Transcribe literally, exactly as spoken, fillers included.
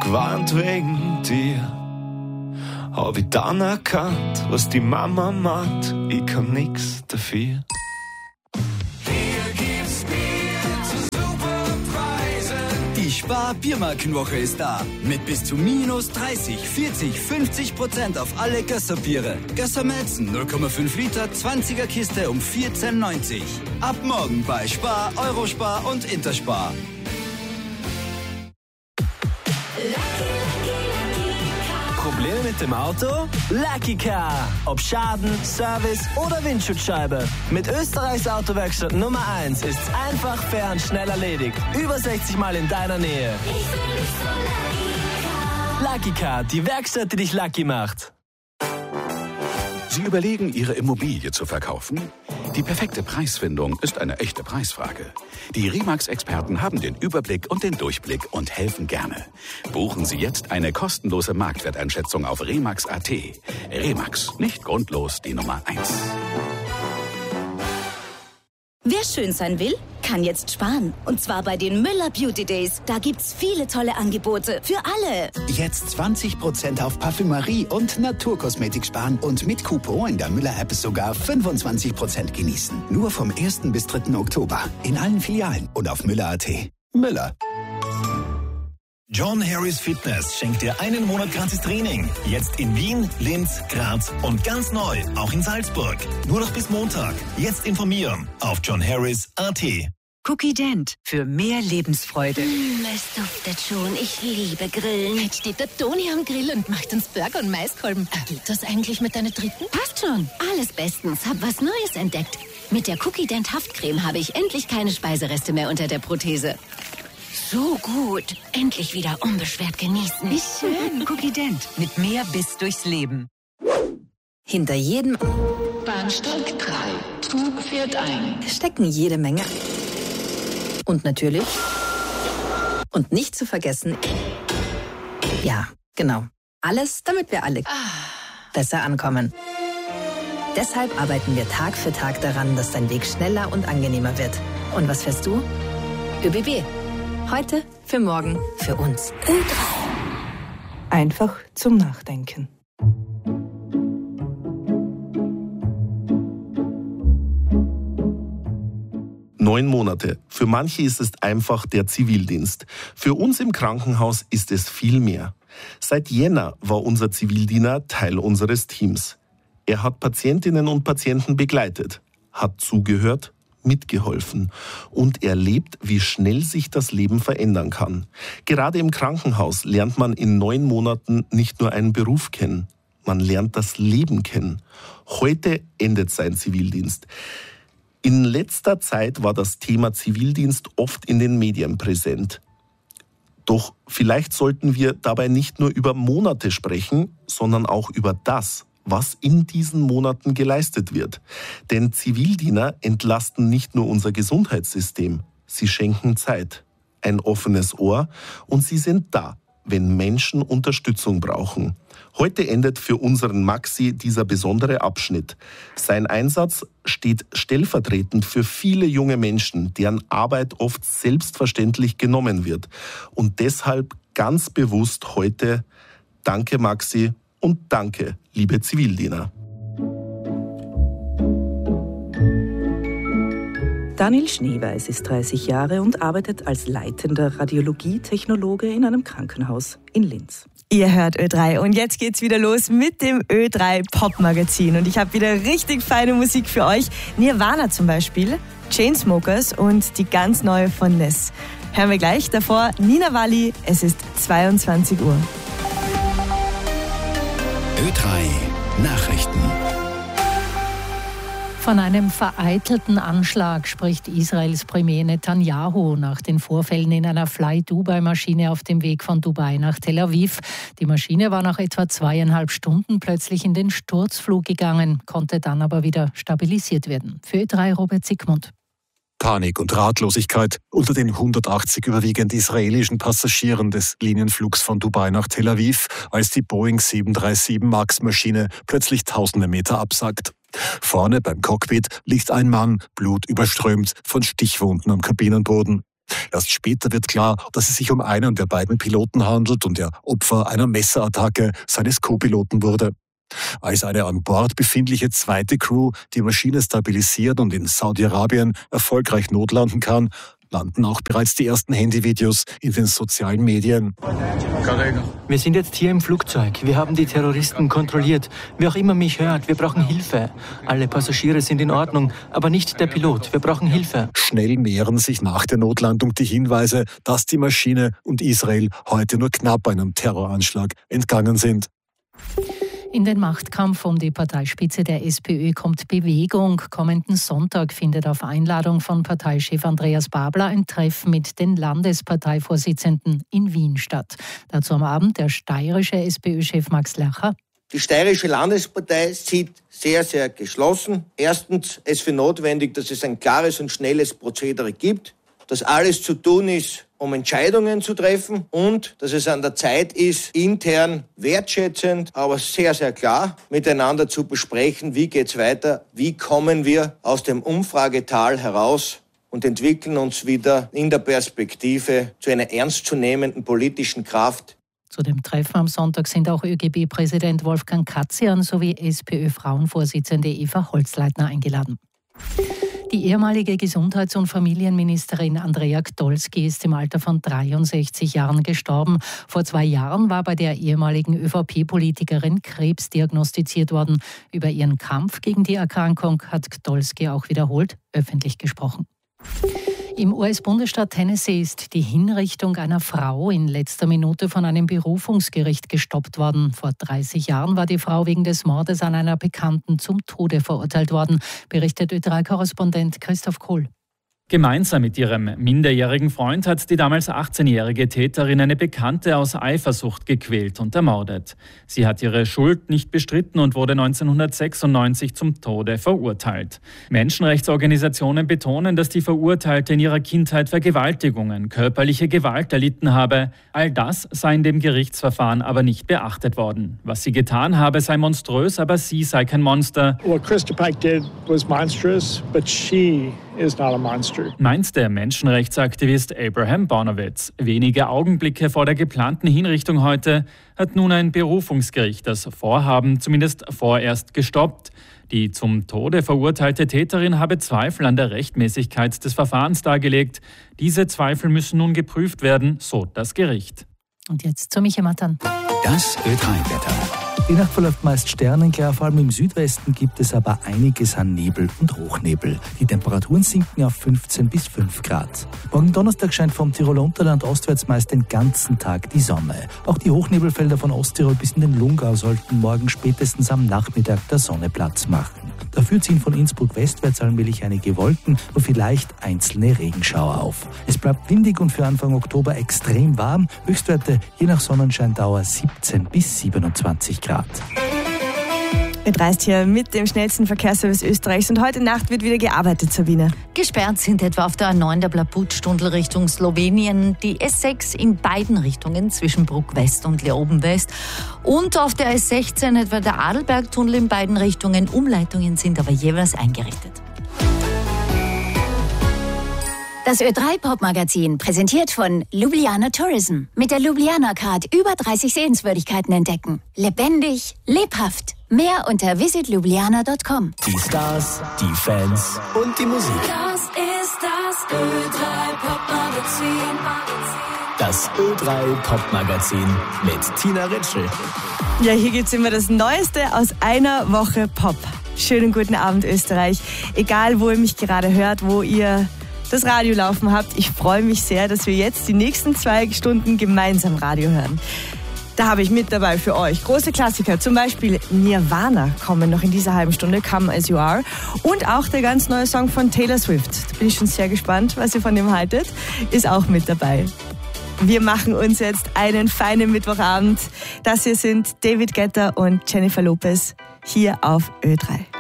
gewarnt wegen dir. Hab ich dann erkannt, was die Mama meint, ich kann nix dafür. Die Spar-Biermarkenwoche ist da. Mit bis zu minus dreißig, vierzig, fünfzig Prozent auf alle Gösser-Biere. Gösser Melzen null Komma fünf Liter, zwanziger Kiste um vierzehn neunzig. Ab morgen bei Spar, Eurospar und Interspar. Probleme mit dem Auto? Lucky Car. Ob Schaden, Service oder Windschutzscheibe. Mit Österreichs Autowerkstatt Nummer eins ist's einfach, fair und schnell erledigt. Über sechzig Mal in deiner Nähe. Lucky Car, die Werkstatt, die dich lucky macht. Sie überlegen, Ihre Immobilie zu verkaufen? Die perfekte Preisfindung ist eine echte Preisfrage. Die Remax-Experten haben den Überblick und den Durchblick und helfen gerne. Buchen Sie jetzt eine kostenlose Marktwerteinschätzung auf remax punkt at. Remax, nicht grundlos die Nummer eins. Wer schön sein will, kann jetzt sparen. Und zwar bei den Müller Beauty Days. Da gibt's viele tolle Angebote für alle. Jetzt zwanzig Prozent auf Parfümerie und Naturkosmetik sparen und mit Coupon in der Müller-App sogar fünfundzwanzig Prozent genießen. Nur vom ersten bis dritten Oktober. In allen Filialen und auf müller punkt at. Müller. John Harris Fitness schenkt dir einen Monat gratis Training. Jetzt in Wien, Linz, Graz und ganz neu, auch in Salzburg. Nur noch bis Montag. Jetzt informieren auf john harris punkt at. Cookie Dent für mehr Lebensfreude. Mm, es duftet schon. Ich liebe Grillen. Jetzt steht der Toni am Grill und macht uns Burger und Maiskolben. Geht das eigentlich mit deiner dritten? Passt schon. Alles bestens. Hab was Neues entdeckt. Mit der Cookie Dent Haftcreme habe ich endlich keine Speisereste mehr unter der Prothese. So gut. Endlich wieder unbeschwert genießen. Wie schön. Cookie Dent. Mit mehr Biss durchs Leben. Hinter jedem Bahnsteig drei. Zug fährt ein. stecken jede Menge. Und natürlich. Und nicht zu vergessen. Ja, genau. Alles, damit wir alle besser ankommen. Deshalb arbeiten wir Tag für Tag daran, dass dein Weg schneller und angenehmer wird. Und was fährst du? ÖBB. Heute, für morgen, für uns. Ö drei. Einfach zum Nachdenken. Neun Monate. Für manche ist es einfach der Zivildienst. Für uns im Krankenhaus ist es viel mehr. Seit Jänner war unser Zivildiener Teil unseres Teams. Er hat Patientinnen und Patienten begleitet, hat zugehört, mitgeholfen und erlebt, wie schnell sich das Leben verändern kann. Gerade im Krankenhaus lernt man in neun Monaten nicht nur einen Beruf kennen, man lernt das Leben kennen. Heute endet sein Zivildienst. In letzter Zeit war das Thema Zivildienst oft in den Medien präsent. Doch vielleicht sollten wir dabei nicht nur über Monate sprechen, sondern auch über das, was in diesen Monaten geleistet wird. Denn Zivildiener entlasten nicht nur unser Gesundheitssystem, sie schenken Zeit, ein offenes Ohr und sie sind da, wenn Menschen Unterstützung brauchen. Heute endet für unseren Maxi dieser besondere Abschnitt. Sein Einsatz steht stellvertretend für viele junge Menschen, deren Arbeit oft selbstverständlich genommen wird. Und deshalb ganz bewusst heute Danke Maxi und danke, liebe Zivildiener. Daniel Schneeweiß ist dreißig Jahre und arbeitet als leitender Radiologietechnologe in einem Krankenhaus in Linz. Ihr hört Ö drei und jetzt geht's wieder los mit dem Ö drei Pop-Magazin. Und ich habe wieder richtig feine Musik für euch. Nirvana zum Beispiel, Chainsmokers und die ganz neue von Ness. Hören wir gleich. Davor Nina Walli, es ist zweiundzwanzig Uhr. Ö drei Nachrichten. Von einem vereitelten Anschlag spricht Israels Premier Netanyahu nach den Vorfällen in einer Fly-Dubai-Maschine auf dem Weg von Dubai nach Tel Aviv. Die Maschine war nach etwa zweieinhalb Stunden plötzlich in den Sturzflug gegangen, konnte dann aber wieder stabilisiert werden. Für Ö drei Robert Siegmund. Panik und Ratlosigkeit unter den hundertachtzig überwiegend israelischen Passagieren des Linienflugs von Dubai nach Tel Aviv, als die Boeing sieben drei sieben Max-Maschine plötzlich tausende Meter absackt. Vorne beim Cockpit liegt ein Mann, blutüberströmt, von Stichwunden am Kabinenboden. Erst später wird klar, dass es sich um einen der beiden Piloten handelt und er Opfer einer Messerattacke seines Co-Piloten wurde. Als eine an Bord befindliche zweite Crew die Maschine stabilisiert und in Saudi-Arabien erfolgreich notlanden kann, landen auch bereits die ersten Handyvideos in den sozialen Medien. Wir sind jetzt hier im Flugzeug. Wir haben die Terroristen kontrolliert. Wer auch immer mich hört, wir brauchen Hilfe. Alle Passagiere sind in Ordnung, aber nicht der Pilot. Wir brauchen Hilfe. Schnell mehren sich nach der Notlandung die Hinweise, dass die Maschine und Israel heute nur knapp einem Terroranschlag entgangen sind. In den Machtkampf um die Parteispitze der SPÖ kommt Bewegung. Kommenden Sonntag findet auf Einladung von Parteichef Andreas Babler ein Treffen mit den Landesparteivorsitzenden in Wien statt. Dazu am Abend der steirische SPÖ-Chef Max Lercher. Die steirische Landespartei sieht sehr, sehr geschlossen. Erstens es für notwendig, dass es ein klares und schnelles Prozedere gibt, dass alles zu tun ist, um Entscheidungen zu treffen und dass es an der Zeit ist, intern wertschätzend, aber sehr, sehr klar miteinander zu besprechen, wie geht's weiter, wie kommen wir aus dem Umfragetal heraus und entwickeln uns wieder in der Perspektive zu einer ernstzunehmenden politischen Kraft. Zu dem Treffen am Sonntag sind auch ÖGB-Präsident Wolfgang Katzian sowie SPÖ-Frauenvorsitzende Eva Holzleitner eingeladen. Die ehemalige Gesundheits- und Familienministerin Andrea Gdolski ist im Alter von dreiundsechzig Jahren gestorben. Vor zwei Jahren war bei der ehemaligen ÖVP-Politikerin Krebs diagnostiziert worden. Über ihren Kampf gegen die Erkrankung hat Gdolski auch wiederholt öffentlich gesprochen. Im U S-Bundesstaat Tennessee ist die Hinrichtung einer Frau in letzter Minute von einem Berufungsgericht gestoppt worden. Vor dreißig Jahren war die Frau wegen des Mordes an einer Bekannten zum Tode verurteilt worden, berichtet Ö drei Korrespondent Christoph Kohl. Gemeinsam mit ihrem minderjährigen Freund hat die damals achtzehnjährige Täterin eine Bekannte aus Eifersucht gequält und ermordet. Sie hat ihre Schuld nicht bestritten und wurde neunzehnhundertsechsundneunzig zum Tode verurteilt. Menschenrechtsorganisationen betonen, dass die Verurteilte in ihrer Kindheit Vergewaltigungen, körperliche Gewalt erlitten habe. All das sei in dem Gerichtsverfahren aber nicht beachtet worden. Was sie getan habe, sei monströs, aber sie sei kein Monster. What Krista Pike did was monstrous, but she is not a monster. Meint der Menschenrechtsaktivist Abraham Bonowitz. Wenige Augenblicke vor der geplanten Hinrichtung heute hat nun ein Berufungsgericht das Vorhaben zumindest vorerst gestoppt. Die zum Tode verurteilte Täterin habe Zweifel an der Rechtmäßigkeit des Verfahrens dargelegt. Diese Zweifel müssen nun geprüft werden, so das Gericht. Und jetzt zu Michael Mattern. Das Ö drei Wetter. Die Nacht verläuft meist sternenklar, vor allem im Südwesten gibt es aber einiges an Nebel und Hochnebel. Die Temperaturen sinken auf fünfzehn bis fünf Grad. Morgen Donnerstag scheint vom Tiroler Unterland ostwärts meist den ganzen Tag die Sonne. Auch die Hochnebelfelder von Osttirol bis in den Lungau sollten morgen spätestens am Nachmittag der Sonne Platz machen. Dafür ziehen von Innsbruck westwärts allmählich einige Wolken und vielleicht einzelne Regenschauer auf. Es bleibt windig und für Anfang Oktober extrem warm. Höchstwerte je nach Sonnenscheindauer siebzehn bis siebenundzwanzig Grad. Ihr reist hier mit dem schnellsten Verkehrsservice Österreichs und heute Nacht wird wieder gearbeitet, Sabine. Gesperrt sind etwa auf der A neun der Blaputstundel Richtung Slowenien, die S sechs in beiden Richtungen zwischen Bruck West und Leoben West und auf der S sechzehn etwa der Adelbergtunnel in beiden Richtungen. Umleitungen sind aber jeweils eingerichtet. Das Ö drei Pop-Magazin, präsentiert von Ljubljana Tourism. Mit der Ljubljana Card über dreißig Sehenswürdigkeiten entdecken. Lebendig, lebhaft. Mehr unter visit ljubljana punkt com. Die Stars, die Fans und die Musik. Das ist das Ö drei Pop-Magazin. Das Ö drei Pop-Magazin mit Tina Ritschl. Ja, hier gibt's immer das Neueste aus einer Woche Pop. Schönen guten Abend, Österreich. Egal, wo ihr mich gerade hört, wo ihr das Radio laufen habt. Ich freue mich sehr, dass wir jetzt die nächsten zwei Stunden gemeinsam Radio hören. Da habe ich mit dabei für euch große Klassiker, zum Beispiel Nirvana kommen noch in dieser halben Stunde, Come As You Are. Und auch der ganz neue Song von Taylor Swift. Da bin ich schon sehr gespannt, was ihr von dem haltet. Ist auch mit dabei. Wir machen uns jetzt einen feinen Mittwochabend. Das hier sind David Guetta und Jennifer Lopez hier auf Ö drei.